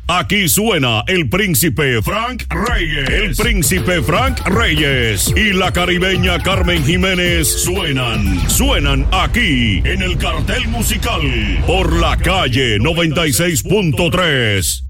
Aquí suena el príncipe Frank Reyes. El príncipe Frank Reyes y la caribeña Carmen Jiménez suenan aquí en el cartel musical por la calle 96.3.